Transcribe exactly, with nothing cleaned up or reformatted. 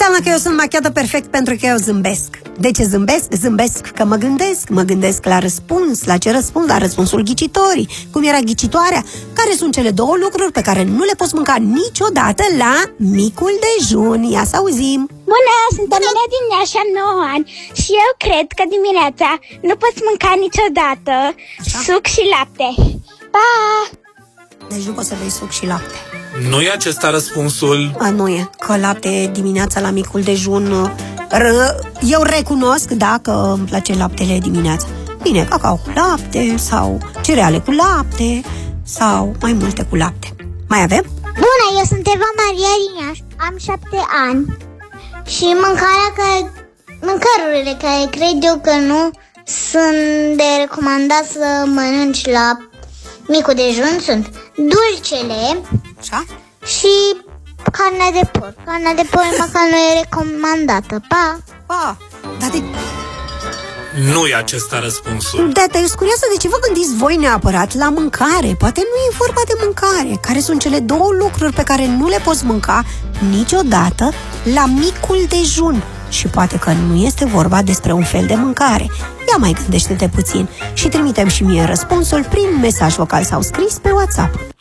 Înseamnă că eu sunt machiată perfect pentru că eu zâmbesc. De ce zâmbesc? Zâmbesc că mă gândesc. Mă gândesc la răspuns. La ce răspund? La răspunsul ghicitorii. Cum era ghicitoarea? Care sunt cele două lucruri pe care nu le poți mânca niciodată la micul dejun? Ia să auzim. Bună, sunt Amina din Iași, am nouă ani și eu cred că dimineața nu poți mânca niciodată Așa? suc și lapte. Pa! Deci nu poți să bei suc și lapte. Nu e acesta răspunsul? A, nu e, că lapte dimineața la micul dejun r- eu recunosc, da, că îmi place laptele dimineața. Bine, cacao cu lapte sau cereale cu lapte sau mai multe cu lapte. Mai avem? Bună, eu sunt Eva Maria din Iași, am șapte ani și mâncarea care, mâncărurile care cred eu că nu sunt de recomandat să mănânci la micul dejun sunt dulcele Așa? și carnea de porc. Carnea de porc măcar nu e recomandată. Pa! Pa! Dar de... Nu e acesta răspunsul. Da, dar eu sunt curioasă de ce vă gândiți voi neapărat la mâncare. Poate nu e vorba de mâncare. Care sunt cele două lucruri pe care nu le poți mânca niciodată la micul dejun? Și poate că nu este vorba despre un fel de mâncare. Ia mai gândește-te puțin și trimitem și mie răspunsul prin mesaj vocal sau scris pe WhatsApp.